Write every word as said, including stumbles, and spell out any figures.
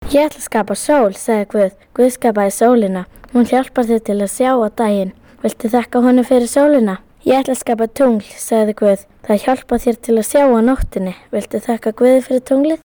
Ég ætla að skapa sól, sagði Guð. Guð skapaði sólina. Hún hjálpar þér til að sjá á daginn. Viltu þakka honum fyrir sólina? Ég ætla að skapa tungl, sagði Guð. Það hjálpar þér til að sjá á nóttunni. Viltu þakka Guði fyrir tunglið?